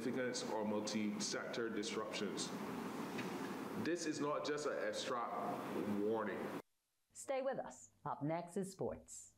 significant or multi-sector disruptions. This is not just an abstract warning. Stay with us. Up next is sports.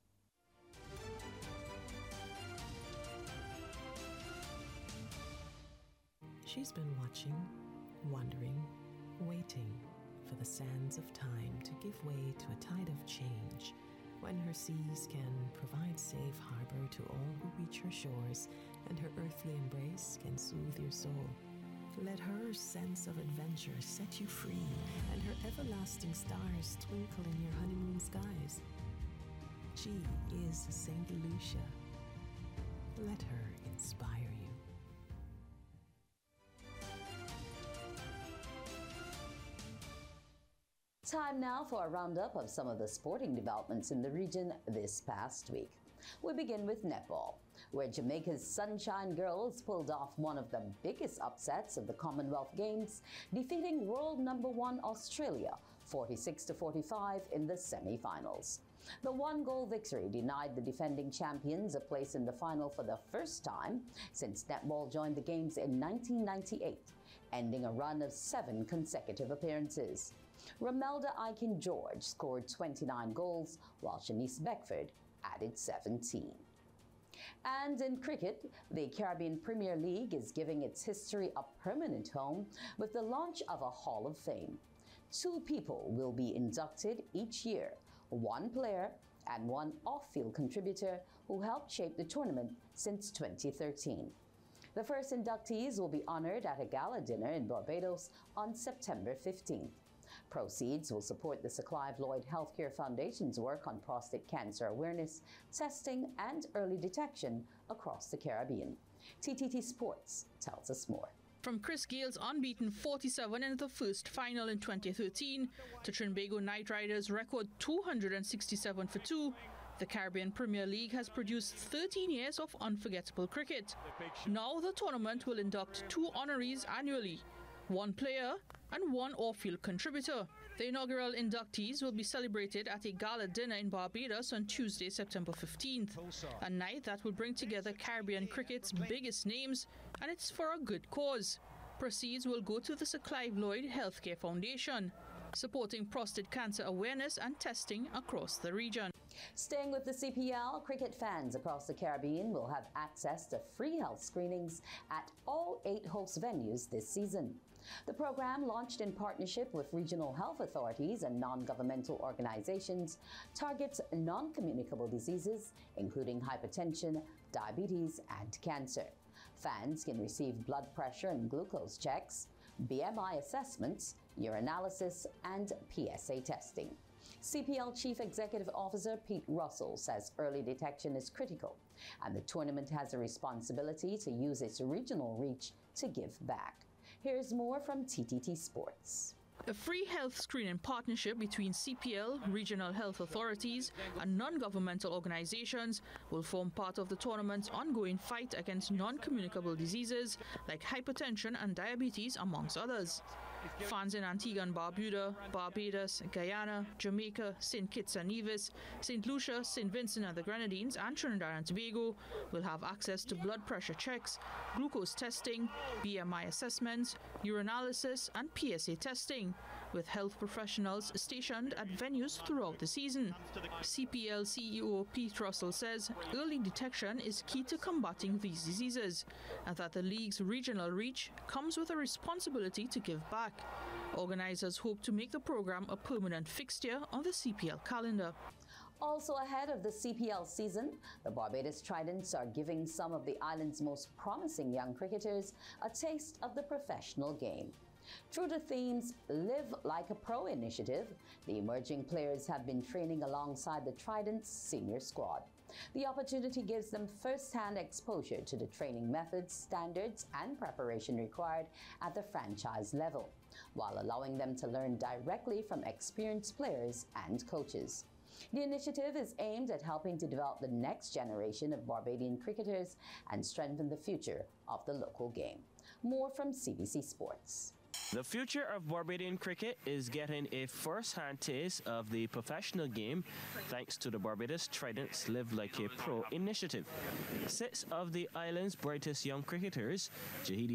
She's been watching, wondering, waiting for the sands of time to give way to a tide of change, when her seas can provide safe harbor to all who reach her shores, and her earthly embrace can soothe your soul. Let her sense of adventure set you free, and her everlasting stars twinkle in your honeymoon skies. She is St. Lucia. Let her inspire you. Time now for a roundup of some of the sporting developments in the region this past week. We begin with netball, where Jamaica's Sunshine Girls pulled off one of the biggest upsets of the Commonwealth Games, defeating world number 1 Australia 46-45 in the semi-finals. The one-goal victory denied the defending champions a place in the final for the first time since netball joined the Games in 1998, ending a run of 7 consecutive appearances. Romelda Aiken-George scored 29 goals, while Shanice Beckford added 17. And in cricket, the Caribbean Premier League is giving its history a permanent home with the launch of a Hall of Fame. 2 people will be inducted each year, 1 player and 1 off-field contributor who helped shape the tournament since 2013. The first inductees will be honored at a gala dinner in Barbados on September 15th. Proceeds will support the Sir Clive Lloyd Healthcare Foundation's work on prostate cancer awareness, testing, and early detection across the Caribbean. TTT Sports tells us more. From Chris Gale's unbeaten 47 in the first final in 2013 to Trinbago Knight Riders' record 267 for 2, the Caribbean Premier League has produced 13 years of unforgettable cricket. Now the tournament will induct 2 honorees annually, 1 player and 1 off-field contributor. The inaugural inductees will be celebrated at a gala dinner in Barbados on Tuesday, September 15th, a night that will bring together Caribbean cricket's biggest names, and it's for a good cause. Proceeds will go to the Sir Clive Lloyd Healthcare Foundation, supporting prostate cancer awareness and testing across the region. Staying with the CPL, cricket fans across the Caribbean will have access to free health screenings at all 8 host venues this season. The program, launched in partnership with regional health authorities and non-governmental organizations, targets non-communicable diseases, including hypertension, diabetes, and cancer. Fans can receive blood pressure and glucose checks, BMI assessments, urinalysis, and PSA testing. CPL Chief Executive Officer Pete Russell says early detection is critical, and the tournament has a responsibility to use its regional reach to give back. Here's more from TTT Sports. A free health screening partnership between CPL, regional health authorities, and non-governmental organizations will form part of the tournament's ongoing fight against non-communicable diseases like hypertension and diabetes, amongst others. Fans in Antigua and Barbuda, Barbados, Guyana, Jamaica, St. Kitts and Nevis, St. Lucia, St. Vincent and the Grenadines, and Trinidad and Tobago will have access to blood pressure checks, glucose testing, BMI assessments, urinalysis, and PSA testing, with health professionals stationed at venues throughout the season. CPL CEO Pete Russell says early detection is key to combating these diseases, and that the league's regional reach comes with a responsibility to give back. Organizers hope to make the program a permanent fixture on the CPL calendar. Also ahead of the CPL season, the Barbados Tridents are giving some of the island's most promising young cricketers a taste of the professional game. Through the theme's Live Like a Pro initiative, the emerging players have been training alongside the Tridents senior squad. The opportunity gives them first-hand exposure to the training methods, standards, and preparation required at the franchise level, while allowing them to learn directly from experienced players and coaches. The initiative is aimed at helping to develop the next generation of Barbadian cricketers and strengthen the future of the local game. More from CBC Sports. The future of Barbadian cricket is getting a first-hand taste of the professional game thanks to the Barbados Tridents Live Like a Pro initiative. 6 of the island's brightest young cricketers, Jahidi